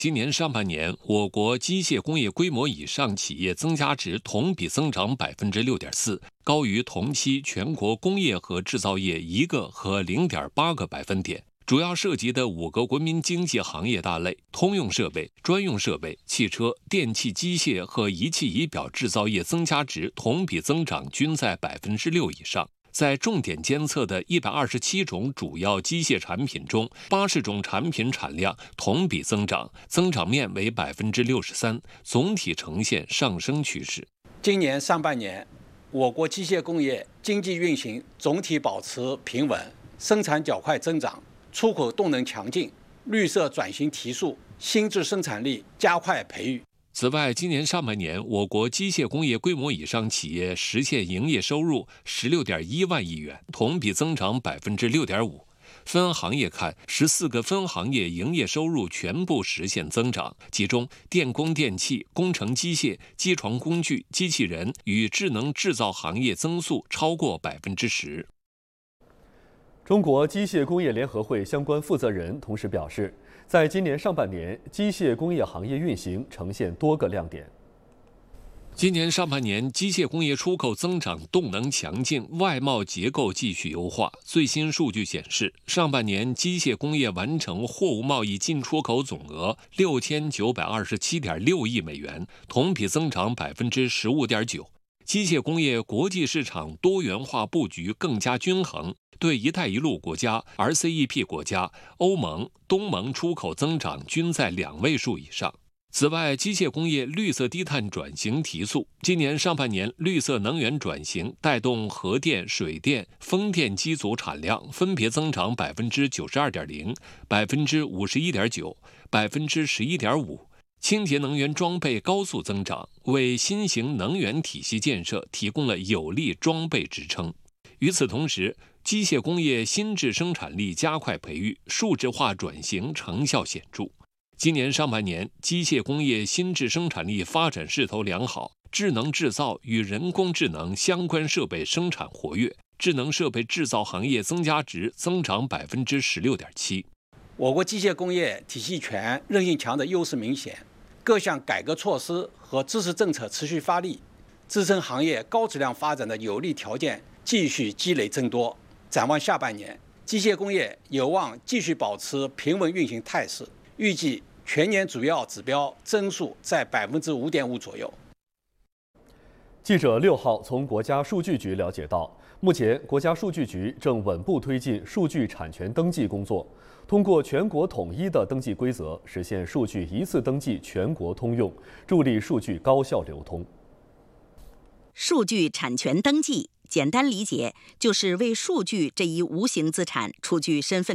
今年上半年，我国机械工业规模以上企业增加值同比增长6.4%，高于同期全国工业和制造业1个和0.8个百分点。主要涉及的5个国民经济行业大类，通用设备、专用设备、汽车、电气机械和仪器仪表制造业增加值同比增长均在6%以上。在重点监测的127种主要机械产品中，80种产品产量同比增长，增长面为63%，总体呈现上升趋势。 今年上半年，我国机械工业经济运行总体保持平稳，生产较快增长，出口动能强劲，绿色转型提速，新质生产力加快培育。 此外，今年上半年，我国机械工业规模以上企业实现营业收入16.1万亿元，同比增长6.5%。分行业看，14个分行业营业收入全部实现增长，其中电工电气、工程机械、机床工具、机器人与智能制造行业增速超过10%。 中国机械工业联合会相关负责人同时表示，在今年上半年，机械工业行业运行呈现多个亮点。 今年上半年，机械工业出口增长动能强劲，外贸结构继续优化。最新数据显示，上半年机械工业完成货物贸易进出口总额6927.6亿美元，同比增长15.9%。机械工业国际市场多元化布局更加均衡，对“一带一路”国家、RCEP 国家、欧盟、东盟出口增长均在2位数以上。此外，机械工业绿色低碳转型提速，今年上半年绿色能源转型带动核电、水电、风电机组产量分别增长92.0%、51.9%、11.5%。清洁能源装备高速增长，为新型能源体系建设提供了有力装备支撑。与此同时，机械工业新质生产力加快培育，数字化转型成效显著。今年上半年，机械工业新质生产力发展势头良好，智能制造与人工智能相关设备生产活跃，智能设备制造行业增加值增长16.7%。 我国机械工业体系全、韧性强的优势明显，各项改革措施和支持政策持续发力，支撑行业高质量发展的有利条件继续积累增多。展望下半年，机械工业有望继续保持平稳运行态势，预计全年主要指标增速在5.5%左右。 记者6号从国家数据局了解到，目前国家数据局正稳步推进数据产权登记工作，通过全国统一的登记规则，实现数据一次登记全国通用，助力数据高效流通。 数据产权登记，简单理解就是为数据这一无形资产出具身份